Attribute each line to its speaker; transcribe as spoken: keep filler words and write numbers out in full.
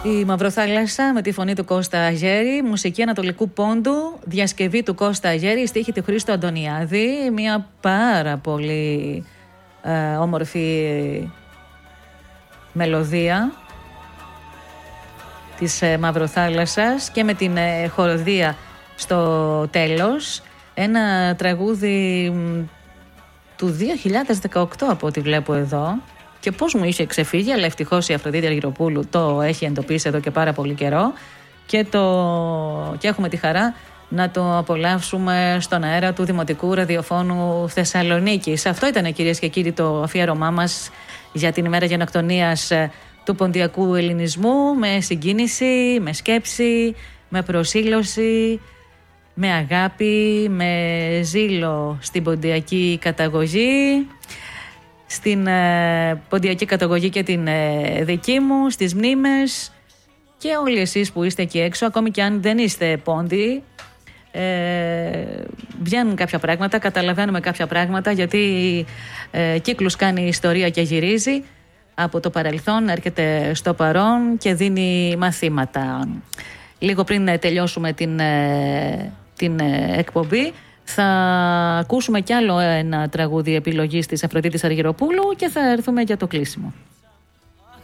Speaker 1: Η Μαυροθάλασσα με τη φωνή του Κώστα Αγέρη, μουσική Ανατολικού Πόντου, διασκευή του Κώστα Αγέρη, στίχη του Χρήστου Αντωνιάδη. Μια πάρα πολύ ε, όμορφη μελωδία της ε, Μαυροθάλασσας και με την ε, χοροδία στο τέλος. Ένα τραγούδι του δύο χιλιάδες δεκαοκτώ από ό,τι βλέπω εδώ. Και πώς μου είχε ξεφύγει, αλλά ευτυχώς η Αφροδίτη Αργυροπούλου το έχει εντοπίσει εδώ και πάρα πολύ καιρό και, το... και έχουμε τη χαρά να το απολαύσουμε στον αέρα του Δημοτικού Ραδιοφώνου Θεσσαλονίκης. Αυτό ήταν, κυρίες και κύριοι, το αφιέρωμά μας για την ημέρα γενοκτονίας του ποντιακού ελληνισμού, με συγκίνηση, με σκέψη, με προσήλωση, με αγάπη, με ζήλο στην ποντιακή καταγωγή, στην ε, ποντιακή καταγωγή και την ε, δική μου, στις μνήμες, και όλοι εσείς που είστε εκεί έξω, ακόμη και αν δεν είστε πόντιοι, ε, βγαίνουν κάποια πράγματα, καταλαβαίνουμε κάποια πράγματα, γιατί ε, κύκλους κάνει η ιστορία και γυρίζει από το παρελθόν, έρχεται στο παρόν και δίνει μαθήματα. Λίγο πριν τελειώσουμε την, ε, την ε, εκπομπή, θα ακούσουμε κι άλλο ένα τραγούδι επιλογής της Αφροδίτης Αργυροπούλου και θα έρθουμε για το κλείσιμο.